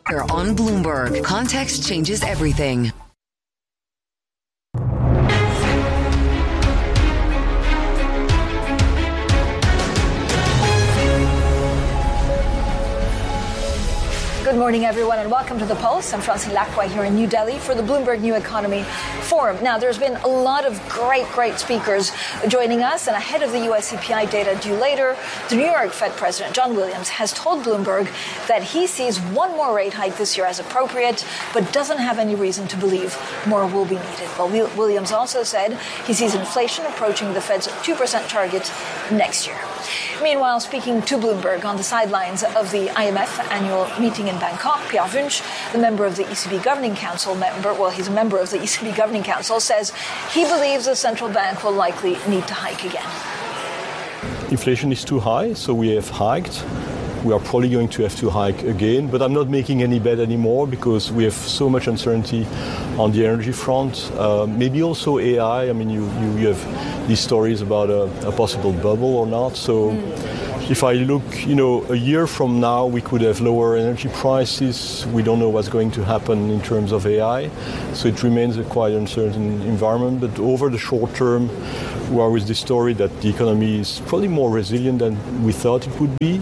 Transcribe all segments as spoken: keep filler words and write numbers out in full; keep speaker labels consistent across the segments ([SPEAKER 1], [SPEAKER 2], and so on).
[SPEAKER 1] On Bloomberg, context changes everything.
[SPEAKER 2] Good morning, everyone, and welcome to The Pulse. I'm Francine Lacroix here in New Delhi for the Bloomberg New Economy Forum. Now, there's been a lot of great, great speakers joining us, and ahead of the U S C P I data due later, the New York Fed President John Williams has told Bloomberg that he sees one more rate hike this year as appropriate, but doesn't have any reason to believe more will be needed. Well, Williams also said he sees inflation approaching the Fed's two percent target next year. Meanwhile, speaking to Bloomberg on the sidelines of the I M F annual meeting in Bangkok, Pierre Wunsch, the member of the E C B Governing Council, member, well, he's a member of the E C B Governing Council, says he believes the central bank will likely need to hike again.
[SPEAKER 3] Inflation is too high, so we have hiked. We are probably going to have to hike again, but I'm not making any bet anymore because we have so much uncertainty on the energy front. Uh, maybe also A I. I mean, you, you, you have these stories about a, a possible bubble or not. So mm. if I look, you know, a year from now, we could have lower energy prices. We don't know what's going to happen in terms of A I. So it remains a quite uncertain environment. But over the short term, we are with the story that the economy is probably more resilient than we thought it would be.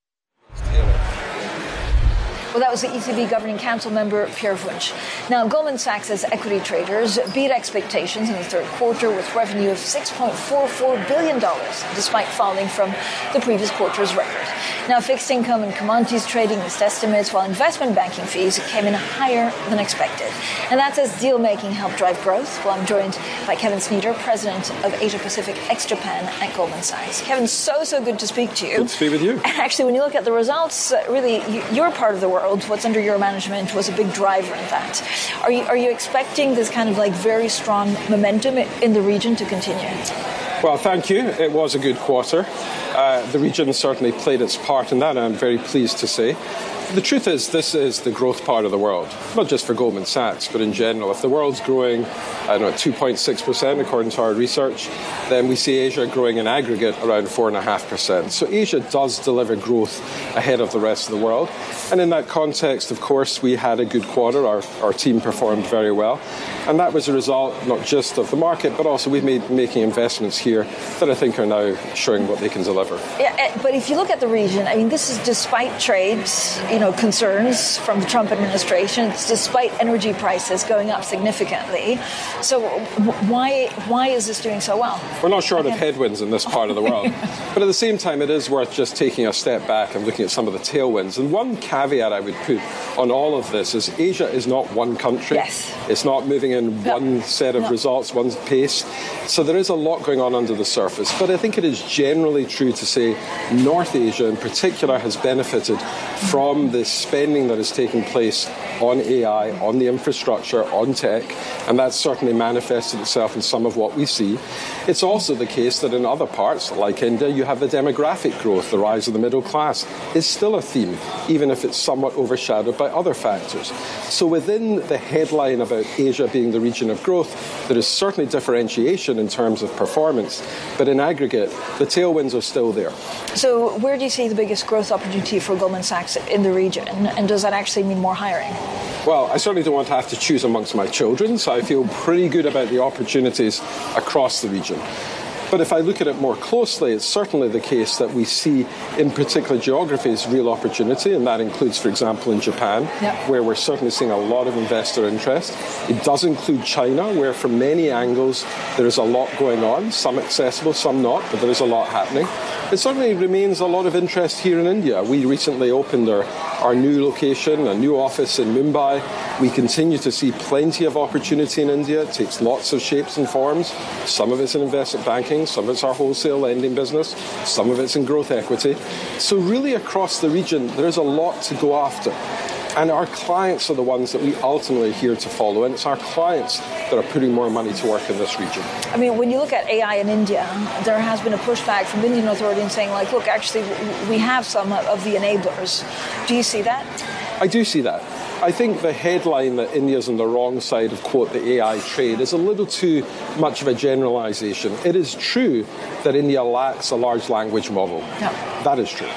[SPEAKER 2] Well, that was the E C B Governing Council member, Pierre Wunsch. Now, Goldman Sachs' equity traders beat expectations in the third quarter with revenue of six point four four billion dollars, despite falling from the previous quarter's record. Now, fixed income and commodities trading missed estimates, while investment banking fees came in higher than expected. And that's as deal-making helped drive growth. Well, I'm joined by Kevin Sneeder, president of Asia Pacific ex-Japan at Goldman Sachs. Kevin, so, so good to speak to you.
[SPEAKER 4] Good to speak with you.
[SPEAKER 2] And actually, when you look at the results, uh, really, you're part of the world. What's under your management was a big driver in that. Are you, are you expecting this kind of like very strong momentum in the region to continue?
[SPEAKER 4] Well, thank you. It was a good quarter. Uh, the region certainly played its part in that, and I'm very pleased to say. The truth is, this is the growth part of the world, not just for Goldman Sachs, but in general. If the world's growing, I don't know, two point six percent according to our research, then we see Asia growing in aggregate around four point five percent. So Asia does deliver growth ahead of the rest of the world. And in that context, of course, we had a good quarter. Our, our team performed very well. And that was a result not just of the market, but also we've made making investments here that I think are now showing what they can deliver.
[SPEAKER 2] Yeah, but if you look at the region, I mean, this is despite trades, you know, concerns from the Trump administration. It's despite energy prices going up significantly. So why why is this doing so well?
[SPEAKER 4] We're not short of headwinds in this part of the world. But at the same time, it is worth just taking a step back and looking at some of the tailwinds. And one caveat I would put on all of this is Asia is not one country.
[SPEAKER 2] Yes.
[SPEAKER 4] It's not moving in no. one set of no. results, one pace. So there is a lot going on under the surface. But I think it is generally true to say North Asia in particular has benefited from the spending that is taking place on A I, on the infrastructure, on tech, and that's certainly manifested itself in some of what we see. It's also the case that in other parts, like India, you have the demographic growth, the rise of the middle class, is still a theme, even if it's somewhat overshadowed by other factors. So within the headline about Asia being the region of growth, there is certainly differentiation in terms of performance, but in aggregate, the tailwinds are still there.
[SPEAKER 2] So where do you see the biggest growth opportunity for Goldman Sachs in the region, and does that actually mean more hiring?
[SPEAKER 4] Well, I certainly don't want to have to choose amongst my children, so I feel pretty good about the opportunities across the region. But if I look at it more closely, it's certainly the case that we see in particular geographies real opportunity, and that includes, for example, in Japan, yep. where we're certainly seeing a lot of investor interest. It does include China, where from many angles there is a lot going on, some accessible, some not, but there is a lot happening. It certainly remains a lot of interest here in India. We recently opened our, our new location, a new office in Mumbai. We continue to see plenty of opportunity in India. It takes lots of shapes and forms. Some of it's in investment banking, some of it's our wholesale lending business, some of it's in growth equity. So really across the region, there is a lot to go after. And our clients are the ones that we ultimately are here to follow, and it's our clients that are putting more money to work in this region.
[SPEAKER 2] I mean, when you look at A I in India, there has been a pushback from the Indian authorities saying, like, look, actually, we have some of the enablers. Do you see that?
[SPEAKER 4] I do see that. I think the headline that India's on the wrong side of, quote, the A I trade is a little too much of a generalization. It is true that India lacks a large language model.
[SPEAKER 2] No.
[SPEAKER 4] That is true.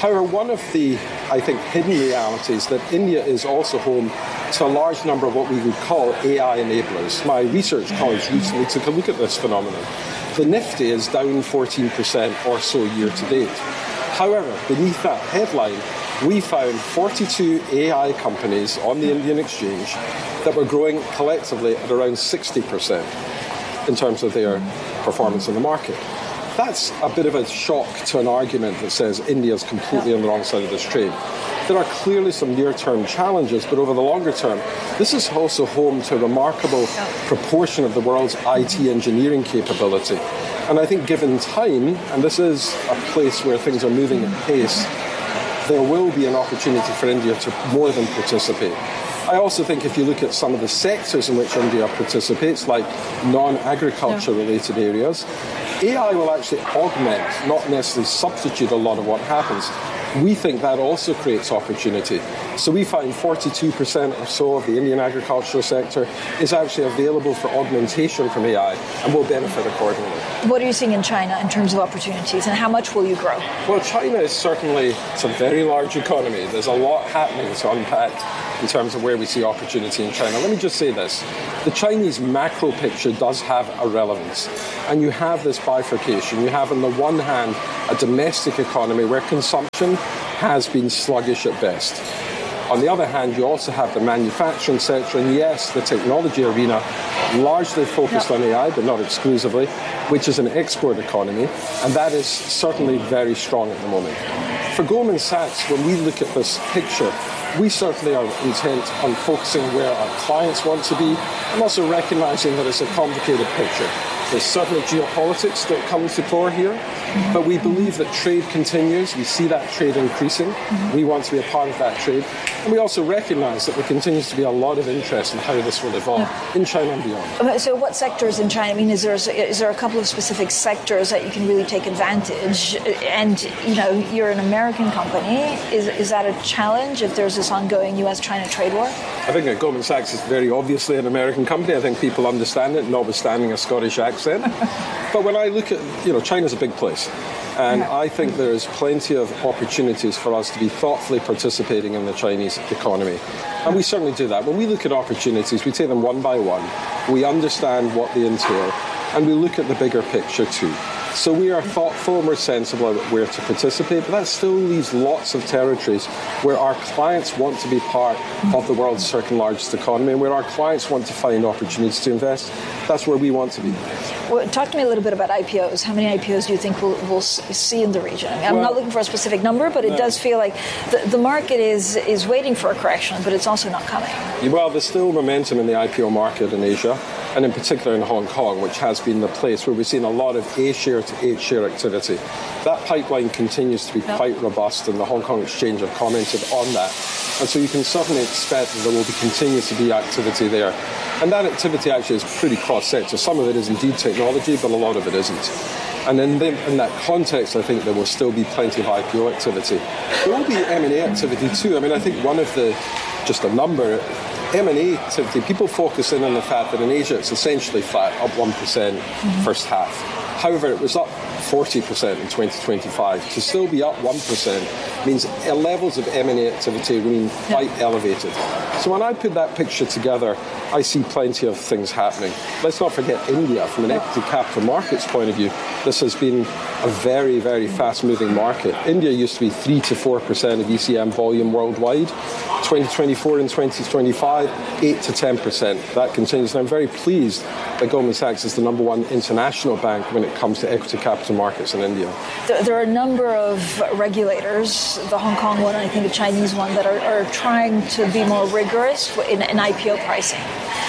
[SPEAKER 4] However, one of the, I think, hidden realities that India is also home to a large number of what we would call A I enablers. My research colleagues recently took a look at this phenomenon. The Nifty is down fourteen percent or so year to date. However, beneath that headline, we found forty-two A I companies on the Indian exchange that were growing collectively at around sixty percent in terms of their performance in the market. That's a bit of a shock to an argument that says India is completely on the wrong side of this trade. There are clearly some near-term challenges, but over the longer term, this is also home to a remarkable proportion of the world's I T engineering capability. And I think given time, and this is a place where things are moving at pace, there will be an opportunity for India to more than participate. I also think if you look at some of the sectors in which India participates, like non-agriculture related areas, A I will actually augment, not necessarily substitute a lot of what happens. We think that also creates opportunity. So we find forty-two percent or so of the Indian agricultural sector is actually available for augmentation from A I and will benefit accordingly.
[SPEAKER 2] What are you seeing in China in terms of opportunities, and how much will you grow?
[SPEAKER 4] Well, China is certainly, it's a very large economy. There's a lot happening to unpack in terms of where we see opportunity in China. Let me just say this. The Chinese macro picture does have a relevance. And you have this bifurcation. You have, on the one hand, a domestic economy where consumption has been sluggish at best. On the other hand, you also have the manufacturing sector, and yes, the technology arena, largely focused yep. on A I, but not exclusively, which is an export economy, and that is certainly very strong at the moment. For Goldman Sachs, when we look at this picture, we certainly are intent on focusing where our clients want to be, and also recognizing that it's a complicated picture. There's certainly geopolitics that comes to fore here, mm-hmm. but we believe that trade continues. We see that trade increasing. Mm-hmm. We want to be a part of that trade. And we also recognize that there continues to be a lot of interest in how this will evolve yeah. in China and beyond.
[SPEAKER 2] So what sectors in China? I mean, is there is there a couple of specific sectors that you can really take advantage? And, you know, you're an American company. Is, is that a challenge if there's this ongoing U S China trade war?
[SPEAKER 4] I think that Goldman Sachs is very obviously an American company. I think people understand it, notwithstanding a Scottish accent. But when I look at, you know, China's a big place. And I think there is plenty of opportunities for us to be thoughtfully participating in the Chinese economy. And we certainly do that. When we look at opportunities, we take them one by one. We understand what they entail. And we look at the bigger picture too. So we are thoughtful and we're sensible about where to participate, but that still leaves lots of territories where our clients want to be part of the world's second largest economy, and where our clients want to find opportunities to invest. That's where we want to be.
[SPEAKER 2] Well, talk to me a little bit about I P Os. How many I P Os do you think we'll, we'll see in the region? I mean, I'm well, not looking for a specific number, but it no. does feel like the, the market is, is waiting for a correction, but it's also not coming.
[SPEAKER 4] Well, there's still momentum in the I P O market in Asia, and in particular in Hong Kong, which has been the place where we've seen a lot of A-share to H-share activity. That pipeline continues to be yep. quite robust, and the Hong Kong Exchange have commented on that. And so you can certainly expect that there will be, continue to be activity there. And that activity actually is pretty cross-sector. Some of it is indeed technology, but a lot of it isn't. And in, the, in that context, I think there will still be plenty of I P O activity. There will be M and A activity too. I mean, I think one of the, just a number, M and A activity, people focus in on the fact that in Asia it's essentially flat, up one percent mm-hmm. first half. However, it was up forty percent in twenty twenty-five. To still be up one percent means levels of M and A activity remain quite yeah. elevated. So when I put that picture together, I see plenty of things happening. Let's not forget India. From an equity capital markets point of view, this has been a very, very fast-moving market. India used to be three to four percent of E C M volume worldwide. twenty twenty-four and twenty twenty-five, eight to ten percent. That continues. And I'm very pleased that Goldman Sachs is the number one international bank when it comes to equity capital markets in India.
[SPEAKER 2] There, there are a number of regulators, the Hong Kong one, and I think the Chinese one, that are, are trying to be more rigorous in, in I P O pricing.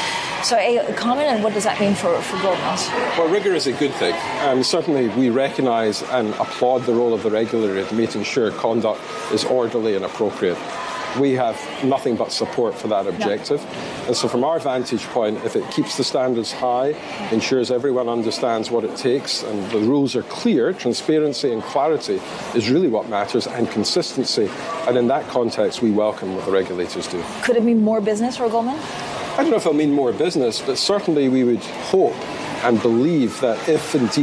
[SPEAKER 2] So a comment, and what does that mean for, for Goldman's?
[SPEAKER 4] Well, rigor is a good thing. Um, certainly we recognise and applaud the role of the regulator in making sure conduct is orderly and appropriate. We have nothing but support for that objective. Yeah. And so from our vantage point, if it keeps the standards high, ensures everyone understands what it takes, and the rules are clear, transparency and clarity is really what matters, and consistency. And in that context, we welcome what the regulators do.
[SPEAKER 2] Could it mean more business for Goldman?
[SPEAKER 4] I don't know if it'll mean more business, but certainly we would hope and believe that if indeed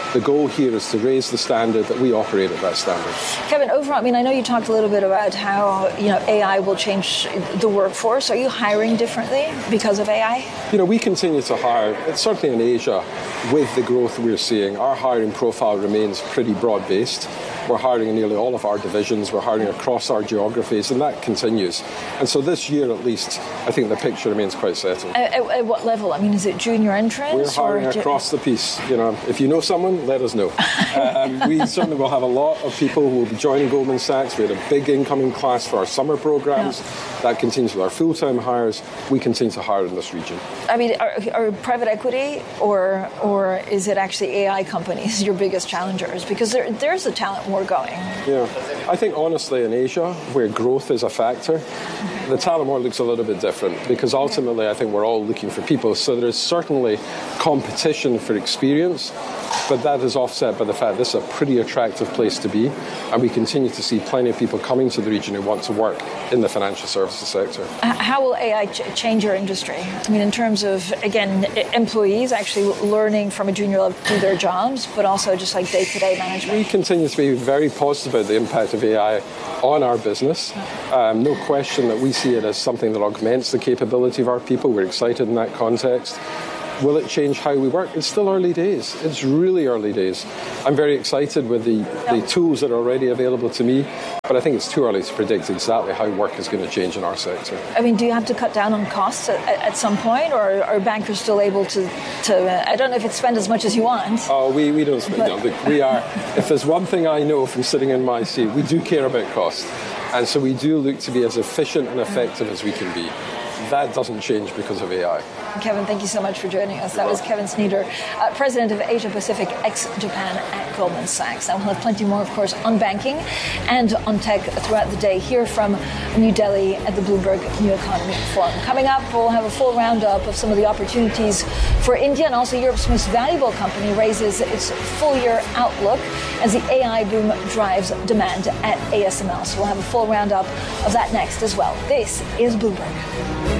[SPEAKER 4] the goal here is to raise the standard that we operate at that standard.
[SPEAKER 2] Kevin, overall, I mean, I know you talked a little bit about how, you know, A I will change the workforce. Are you hiring differently because of A I?
[SPEAKER 4] You know, we continue to hire, certainly in Asia, with the growth we're seeing. Our hiring profile remains pretty broad-based. We're hiring in nearly all of our divisions. We're hiring across our geographies, and that continues. And so this year, at least, I think the picture remains quite settled.
[SPEAKER 2] At, at, at what level? I mean, is it junior entrants?
[SPEAKER 4] We're hiring
[SPEAKER 2] or
[SPEAKER 4] across the piece. You know, if you know someone, let us know. um, we certainly will have a lot of people who will be joining Goldman Sachs. We had a big incoming class for our summer programs. Yeah. That continues with our full-time hires. We continue to hire in this region.
[SPEAKER 2] I mean, are, are private equity or or is it actually A I companies your biggest challengers? Because there, there's a talent war going.
[SPEAKER 4] Yeah, I think honestly in Asia, where growth is a factor, the talent war looks a little bit different because ultimately I think we're all looking for people. So there is certainly competition for experience, but that is offset by the fact this is a pretty attractive place to be, and we continue to see plenty of people coming to the region who want to work in the financial services sector.
[SPEAKER 2] How will A I ch- change your industry? I mean, in terms of, again, employees actually learning from a junior level to do their jobs, but also just like day-to-day management?
[SPEAKER 4] We continue to be very positive about the impact of A I on our business. Um, no question that we see it as something that augments the capability of our people. We're excited in that context. Will it change how we work? It's still early days. It's really early days. I'm very excited with the, the tools that are already available to me, but I think it's too early to predict exactly how work is going to change in our sector.
[SPEAKER 2] I mean, do you have to cut down on costs at, at some point, or are bankers still able to, to uh, I don't know if it's spend as much as you want?
[SPEAKER 4] Oh, we, we don't spend, no, look, we are, if there's one thing I know from sitting in my seat, we do care about cost. And so we do look to be as efficient and effective as we can be. That doesn't change because of A I.
[SPEAKER 2] Kevin, thank you so much for joining us. That was Kevin Snyder, uh, President of Asia Pacific ex-Japan at Goldman Sachs. And we'll have plenty more, of course, on banking and on tech throughout the day here from New Delhi at the Bloomberg New Economy Forum. Coming up, we'll have a full roundup of some of the opportunities for India, and also Europe's most valuable company raises its full-year outlook as the A I boom drives demand at A S M L. So we'll have a full roundup of that next as well. This is Bloomberg.